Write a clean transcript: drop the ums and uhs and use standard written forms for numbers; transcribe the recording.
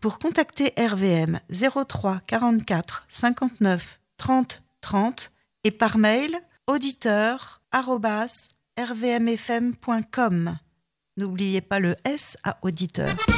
Pour contacter RVM 03 44 59 30 30 et par mail auditeur@rvmfm.com. N'oubliez pas le S à auditeur.